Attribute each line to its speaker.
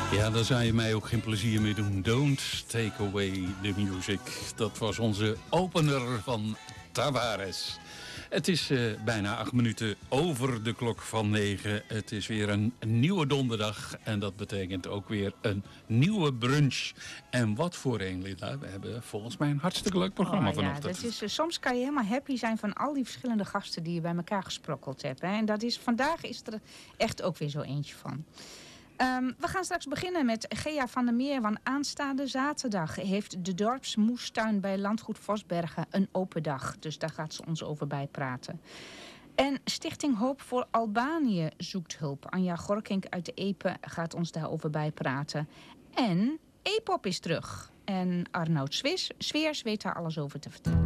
Speaker 1: Ja, daar zou je mij ook geen plezier mee doen. Don't take away the music. Dat was onze opener van Tavares. Het is bijna 8 minuten over de klok van 9. Het is weer een nieuwe donderdag. En dat betekent ook weer een nieuwe brunch. En wat voor een, Linda. We hebben volgens mij een hartstikke leuk programma vanochtend.
Speaker 2: Dat is, soms kan je helemaal happy zijn van al die verschillende gasten die je bij elkaar gesprokkeld hebt. Hè? En vandaag is er echt ook weer zo eentje van. We gaan straks beginnen met Gea van der Meer. Want aanstaande zaterdag heeft de dorpsmoestuin bij Landgoed Vosbergen een open dag. Dus daar gaat ze ons over bijpraten. En Stichting Hoop voor Albanië zoekt hulp. Anja Gorkink uit de Epe gaat ons daarover bijpraten. En E-pop is terug. En Arnoud Sweers weet daar alles over te vertellen.